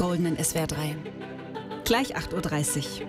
goldenen SWR 3. Gleich 8:30 Uhr.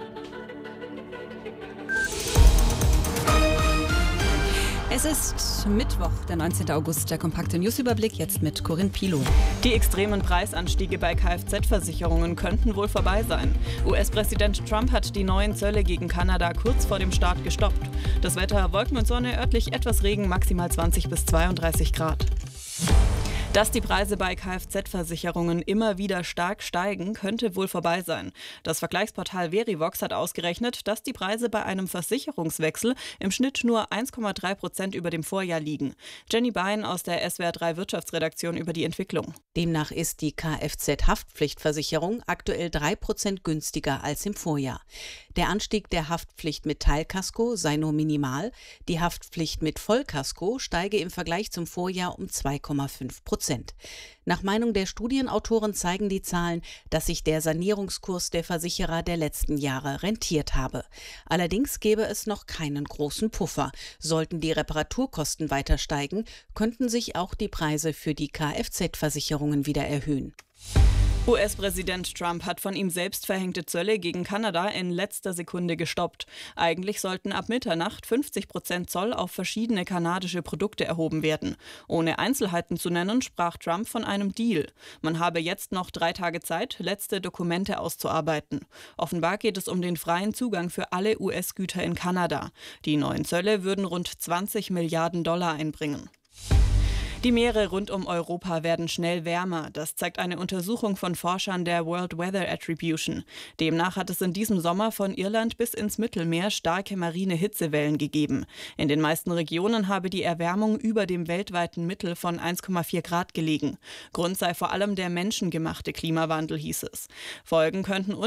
Es ist Mittwoch, der 19. August, der kompakte Newsüberblick, jetzt mit Corinne Pilow. Die extremen Preisanstiege bei Kfz-Versicherungen könnten wohl vorbei sein. US-Präsident Trump hat die neuen Zölle gegen Kanada kurz vor dem Start gestoppt. Das Wetter: Wolken und Sonne, örtlich etwas Regen, maximal 20 bis 32 Grad. Dass die Preise bei Kfz-Versicherungen immer wieder stark steigen, könnte wohl vorbei sein. Das Vergleichsportal Verivox hat ausgerechnet, dass die Preise bei einem Versicherungswechsel im Schnitt nur 1,3% über dem Vorjahr liegen. Jenny Bein aus der SWR 3 Wirtschaftsredaktion über die Entwicklung. Demnach ist die Kfz-Haftpflichtversicherung aktuell 3% günstiger als im Vorjahr. Der Anstieg der Haftpflicht mit Teilkasko sei nur minimal. Die Haftpflicht mit Vollkasko steige im Vergleich zum Vorjahr um 2,5%. Nach Meinung der Studienautoren zeigen die Zahlen, dass sich der Sanierungskurs der Versicherer der letzten Jahre rentiert habe. Allerdings gäbe es noch keinen großen Puffer. Sollten die Reparaturkosten weiter steigen, könnten sich auch die Preise für die Kfz-Versicherungen wieder erhöhen. US-Präsident Trump hat von ihm selbst verhängte Zölle gegen Kanada in letzter Sekunde gestoppt. Eigentlich sollten ab Mitternacht 50% Zoll auf verschiedene kanadische Produkte erhoben werden. Ohne Einzelheiten zu nennen, sprach Trump von einem Deal. Man habe jetzt noch 3 Tage Zeit, letzte Dokumente auszuarbeiten. Offenbar geht es um den freien Zugang für alle US-Güter in Kanada. Die neuen Zölle würden rund 20 Milliarden Dollar einbringen. Die Meere rund um Europa werden schnell wärmer. Das zeigt eine Untersuchung von Forschern der World Weather Attribution. Demnach hat es in diesem Sommer von Irland bis ins Mittelmeer starke marine Hitzewellen gegeben. In den meisten Regionen habe die Erwärmung über dem weltweiten Mittel von 1,4 Grad gelegen. Grund sei vor allem der menschengemachte Klimawandel, hieß es. Folgen könnten